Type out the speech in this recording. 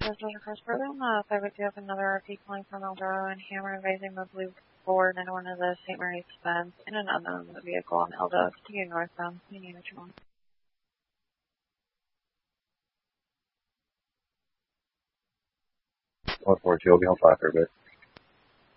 This is the first program. If I would do have another RP calling from Eldorado and Hammer invading the blue board and one of the St. Mary's fence in an unknown vehicle on Eldo, continue northbound. You need what you want. 142 will be on fire for a bit.